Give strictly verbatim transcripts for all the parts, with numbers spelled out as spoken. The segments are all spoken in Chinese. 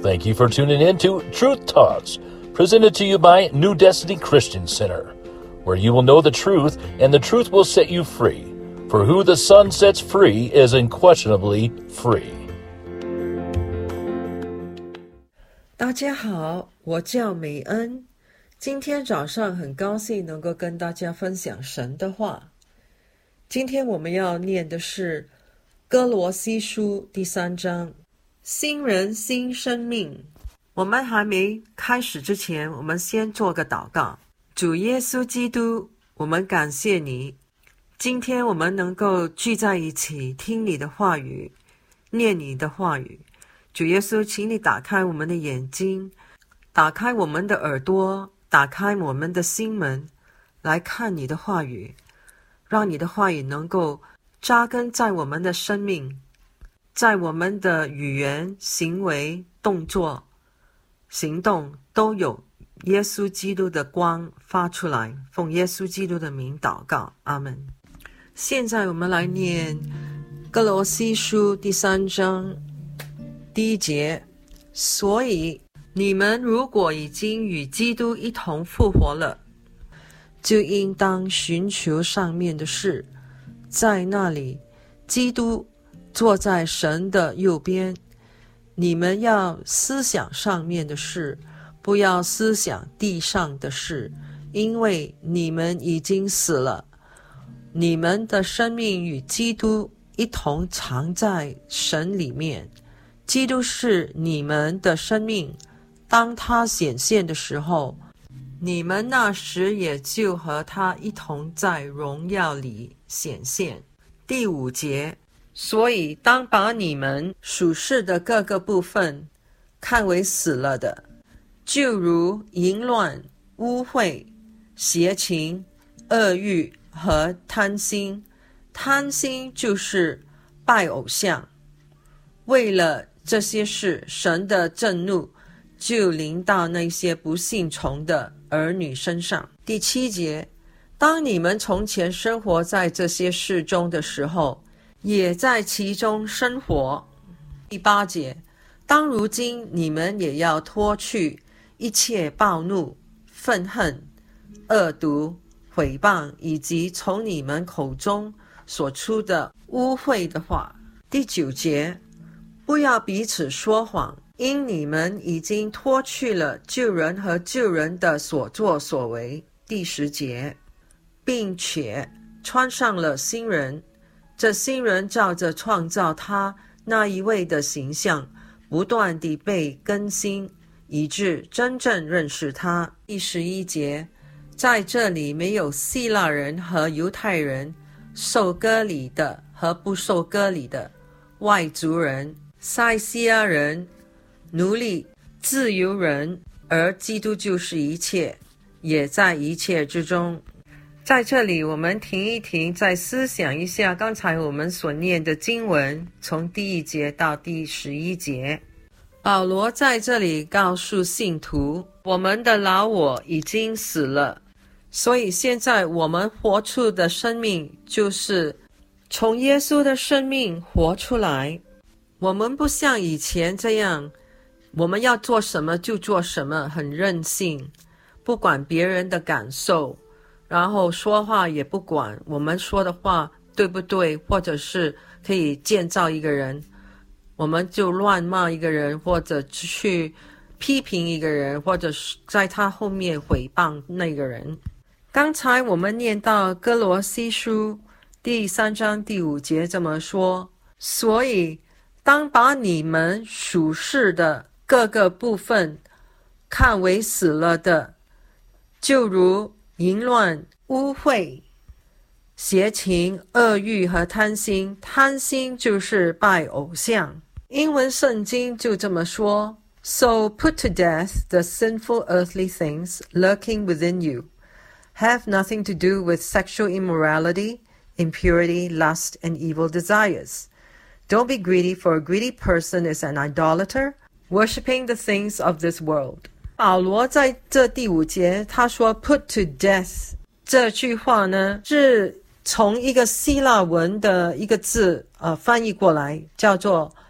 Thank you for tuning in to Truth Talks, presented to you by New Destiny Christian Center, where you will know the truth and the truth will set you free. For who the Son sets free is unquestionably free. 大家好，我叫美恩。今天早上很高兴能够跟大家分享神的话。今天我们要念的是歌罗西书第三章，新人新生命。我们还没开始之前，我们先做个祷告。主耶稣基督，我们感谢你，今天我们能够聚在一起听你的话语，念你的话语。主耶稣，请你打开我们的眼睛，打开我们的耳朵，打开我们的心门，来看你的话语，让你的话语能够扎根在我们的生命，在我们的语言、行为、动作、行动都有耶稣基督的光发出来。奉耶稣基督的名祷告，阿们。现在我们来念歌罗西书第三章第一节，所以你们如果已经与基督一同复活了，就应当寻求上面的事，在那里基督坐在神的右边。你们要思想上面的事，不要思想地上的事，因为你们已经死了，你们的生命与基督一同藏在神里面。基督是你们的生命，当他显现的时候，你们那时也就和他一同在荣耀里显现。第五节，所以当把你们属世的各个部分看为死了的，就如淫乱、污秽、邪情、恶欲和贪心。贪心就是拜偶像。为了这些事，神的震怒就临到那些不信从的儿女身上。第七节，当你们从前生活在这些事中的时候，也在其中生活。第八节，当如今你们也要脱去一切暴怒、愤恨、恶毒、毁谤，以及从你们口中所出的污秽的话。第九节，不要彼此说谎，因你们已经脱去了旧人和旧人的所作所为。第十节，并且穿上了新人，这新人照着创造他那一位的形象，不断地被更新，以致真正认识他。第十一节，在这里没有希腊人和犹太人，受割礼的和不受割礼的，外族人、塞西亚人、奴隶、自由人，而基督就是一切，也在一切之中。在这里我们停一停，再思想一下刚才我们所念的经文，从第一节到第十一节。保罗在这里告诉信徒，我们的老我已经死了，所以现在我们活出的生命就是从耶稣的生命活出来。我们不像以前这样，我们要做什么就做什么，很任性，不管别人的感受，然后说话也不管我们说的话对不对，或者是可以建造一个人，我们就乱骂一个人，或者去批评一个人，或者是在他后面诽谤那个人。刚才我们念到歌罗西书第三章第五节这么说，所以当把你们属世的各个部分看为死了的，就如淫乱、污秽、邪情、恶欲和贪心。贪心就是拜偶像。英文圣经就这么说， So put to death the sinful earthly things lurking within you. Have nothing to do with sexual immorality, impurity, lust, and evil desires.Don't be greedy, for a greedy person is an idolater, worshipping the things of this world. 保罗在这第五节他说 put to death 这句话呢，是从一个希腊文的一个字呃翻译过来，叫做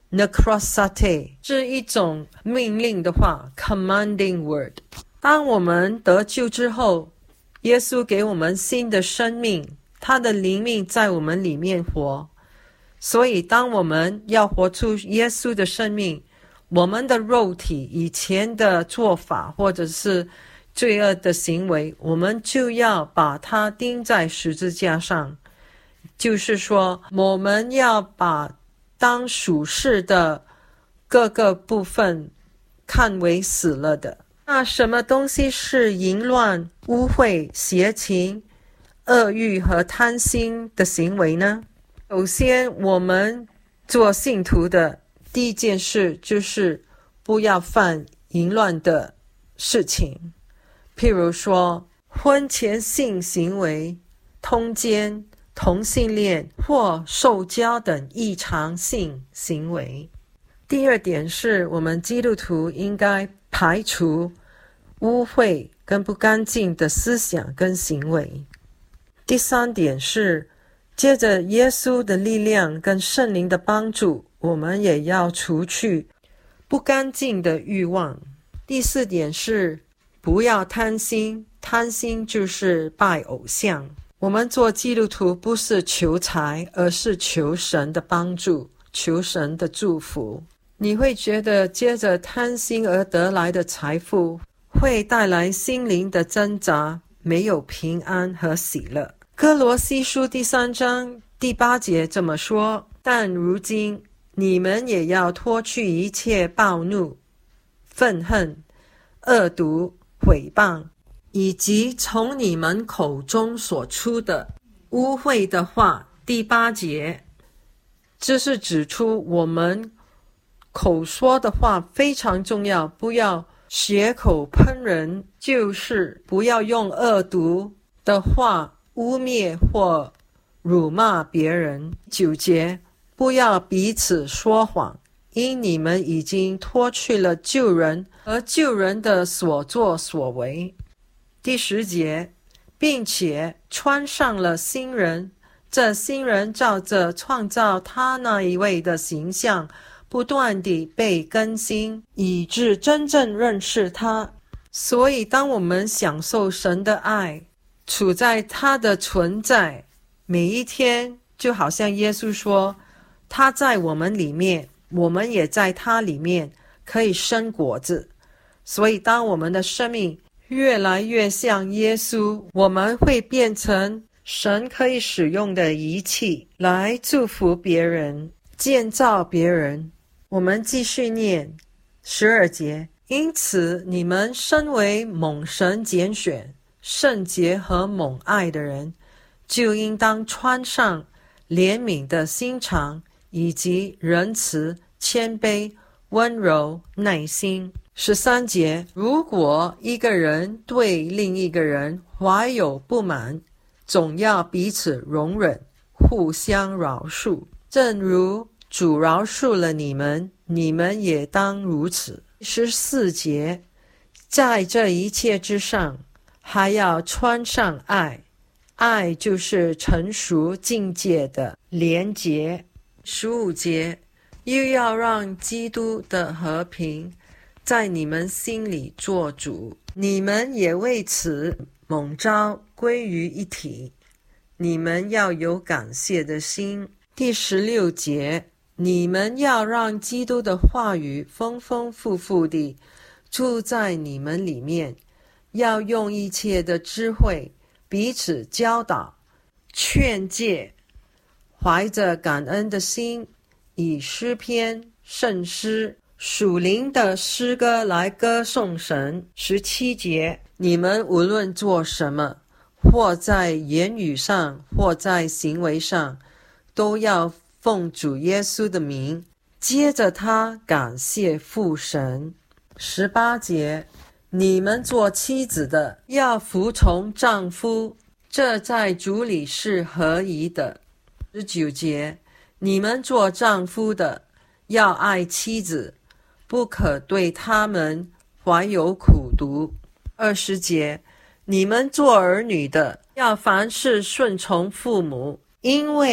necrosate 是一种命令的话 commanding word。 当我们得救之后，耶稣给我们新的生命，他的灵命在我们里面活，所以当我们要活出耶稣的生命，我们的肉体以前的做法或者是罪恶的行为，我们就要把它钉在十字架上，就是说我们要把当属世的各个部分看为死了的。那什么东西是淫乱、污秽、邪情、恶欲和贪心的行为呢？首先，我们做信徒的第一件事就是不要犯淫乱的事情，譬如说婚前性行为、通奸、同性恋或受教等异常性行为。第二点是我们基督徒应该排除污秽跟不干净的思想跟行为。第三点是借着耶稣的力量跟圣灵的帮助，我们也要除去不干净的欲望。第四点是不要贪心，贪心就是拜偶像。我们做基督徒不是求财，而是求神的帮助，求神的祝福。你会觉得接着贪心而得来的财富会带来心灵的挣扎，没有平安和喜乐。哥罗西书第三章第八节这么说，但如今你们也要脱去一切暴怒、愤恨、恶毒、毁谤，以及从你们口中所出的污秽的话。第八节，这是指出我们口说的话非常重要，不要血口喷人，就是不要用恶毒的话污蔑或辱骂别人。九节，不要彼此说谎，因你们已经脱去了旧人和旧人的所作所为。第十节，并且穿上了新人，这新人照着创造他那一位的形象，不断地被更新，以致真正认识他。所以当我们享受神的爱，处在他的存在，每一天就好像耶稣说，他在我们里面，我们也在他里面，可以生果子。所以当我们的生命越来越像耶稣，我们会变成神可以使用的仪器，来祝福别人，建造别人。我们继续念十二节，因此你们身为蒙神拣选、圣洁和蒙爱的人，就应当穿上怜悯的心肠，以及仁慈、谦卑、温柔、耐心。十三节，如果一个人对另一个人怀有不满，总要彼此容忍，互相饶恕，正如主饶恕了你们，你们也当如此。十四节，在这一切之上，还要穿上爱，爱就是成熟境界的连结。十五节，又要让基督的和平在你们心里做主，你们也为此蒙召归于一体，你们要有感谢的心。第十六节，你们要让基督的话语丰丰富富地住在你们里面，要用一切的智慧彼此教导、劝诫，怀着感恩的心，以诗篇、圣诗、属灵的诗歌来歌颂神。十七节，你们无论做什么，或在言语上，或在行为上，都要奉主耶稣的名，接着他感谢父神。十八节，你们做妻子的要服从丈夫，这在主里是合宜的。十九节，你们做丈夫的要爱妻子，不可对他们怀有苦毒。二十节，你们做儿女的要凡事顺从父母，因为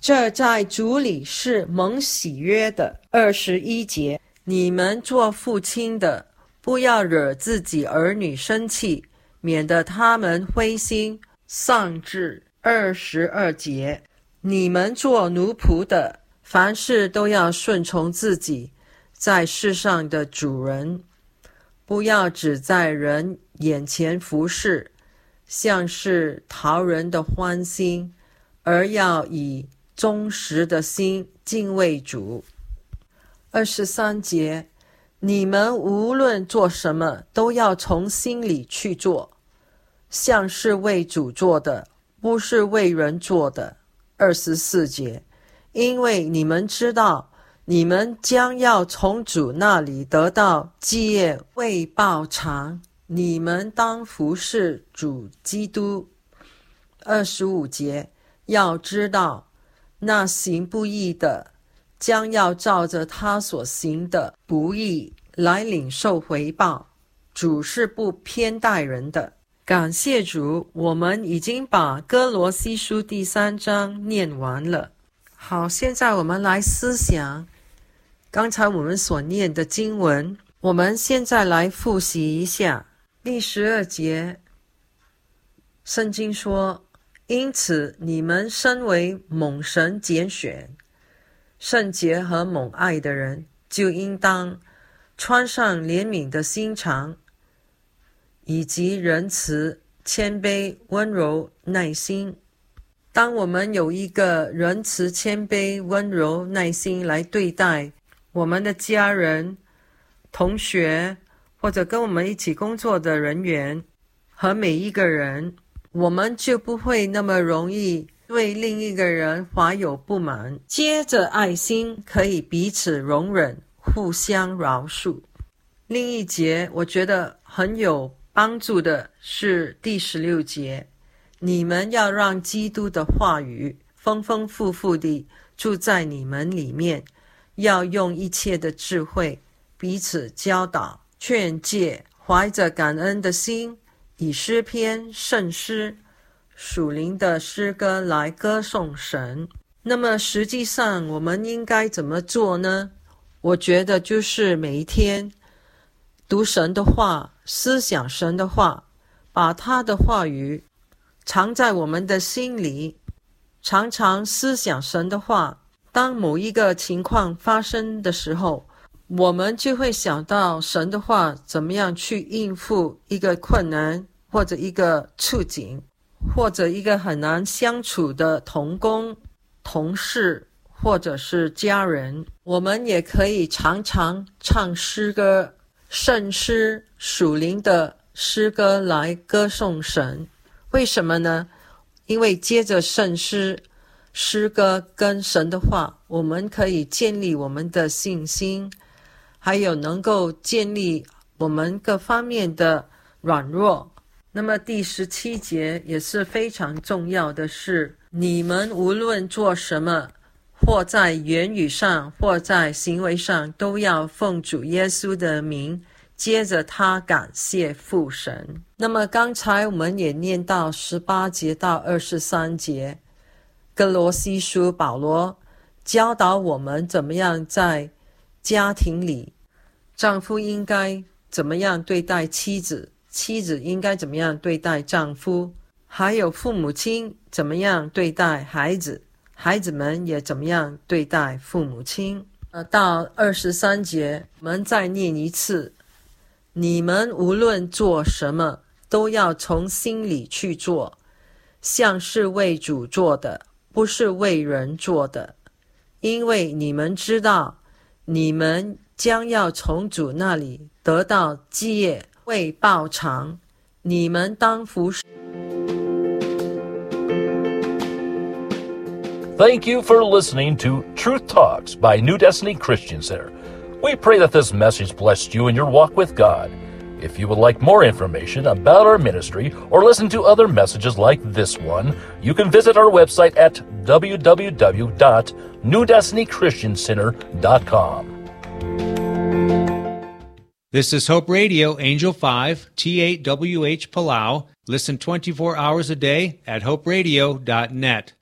这在主里是蒙喜悦的。二十一节，你们做父亲的，不要惹自己儿女生气，免得他们灰心丧志。二十二节，你们做奴仆的，凡事都要顺从自己在世上的主人，不要只在人眼前服侍，像是讨人的欢心，而要以忠实的心敬畏主。二十三节，你们无论做什么，都要从心里去做，像是为主做的，不是为人做的。二十四节，因为你们知道，你们将要从主那里得到基业为报偿，你们当服侍主基督。二十五节，要知道，那行不义的，将要照着他所行的不义来领受回报。主是不偏待人的。感谢主，我们已经把哥罗西书第三章念完了。好，现在我们来思想刚才我们所念的经文。我们现在来复习一下第十二节，圣经说，因此你们身为蒙神拣选、圣洁和蒙爱的人，就应当穿上怜悯的心肠，以及仁慈、谦卑、温柔、耐心。当我们有一个仁慈、谦卑、温柔、耐心来对待我们的家人、同学，或者跟我们一起工作的人员和每一个人，我们就不会那么容易对另一个人怀有不满。接着爱心可以彼此容忍，互相饶恕。另一节我觉得很有帮助的是第十六节，你们要让基督的话语丰丰富富地住在你们里面，要用一切的智慧彼此教导、劝诫，怀着感恩的心，以诗篇、圣诗、属灵的诗歌来歌颂神。那么实际上我们应该怎么做呢？我觉得就是每一天读神的话，思想神的话，把他的话语藏在我们的心里，常常思想神的话。当某一个情况发生的时候，我们就会想到神的话怎么样去应付一个困难，或者一个处境，或者一个很难相处的同工、同事，或者是家人。我们也可以常常唱诗歌、圣诗、属灵的诗歌来歌颂神。为什么呢？因为接着圣诗、诗歌跟神的话，我们可以建立我们的信心，还有能够建立我们各方面的软弱。那么第十七节也是非常重要的是，你们无论做什么，或在言语上或在行为上，都要奉主耶稣的名，接着他感谢父神。那么刚才我们也念到十八节到二十三节，哥罗西书保罗教导我们怎么样在家庭里，丈夫应该怎么样对待妻子，妻子应该怎么样对待丈夫，还有父母亲怎么样对待孩子，孩子们也怎么样对待父母亲。呃，到二十三节我们再念一次，你们无论做什么，都要从心里去做，像是为主做的，不是为人做的，因为你们知道，你们将要从主那里得到基业为报偿，你们当服侍。 Thank you for listening to Truth Talks by New Destiny Christian Center. We pray that this message blessed you in your walk with God. If you would like more information about our ministry or listen to other messages like this one, you can visit our website at w w w dot new destiny christian center dot com. This is Hope Radio, Angel five, T eight W H Palau. Listen twenty-four hours a day at hope radio dot net.